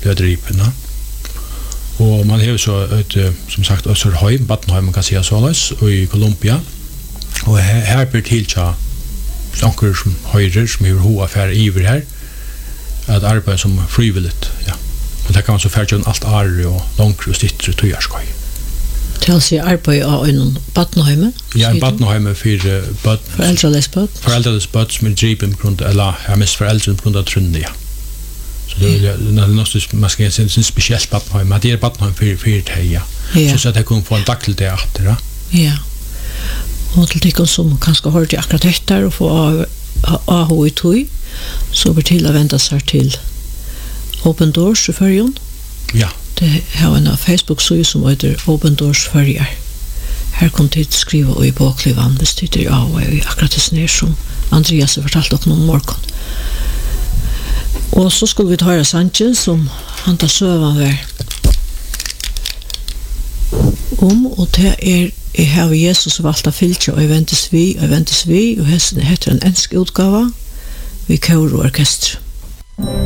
dripen. Og man har så som sagt Østerheim, Battenheim, man kan si så løs, og i Colombia. Og her blir tilkja anker som høyrer, som har hoaffære iver her, at arbeid som frivilligt, ja. Og det kan man så færdig alt arre og langre og stittre tøyarskøy. Til å si arbeid av en Battenheim? Ja, en Battenheim for foreldreløs bøtt? Foreldreløs bøtt som dripen på grunn av, eller jeg mest foreldre på grunn av trunnet, ja. Så det är något man ska säga en speciell Battenheim. Det är Battenheim för det ja. Så att det kommer få en dag till det efter. Ja. Och till det som kanske har det akkurat efter och få AH i tog så blir till att vända sig till Open Doors i förrjun. Ja. Det har en Facebook-sida som heter Open Doors förrjar. Här kom det skriva i baklivan det sitter AH i akkurat det snär som Andreas har fortalt oss någon morgon. Og så skulle vi høre Sanchez som han tar søvann ved og det jeg har Jesus valgt å fylke og jeg ventes vi og hesten heter en ensk utgave vi kører orkester.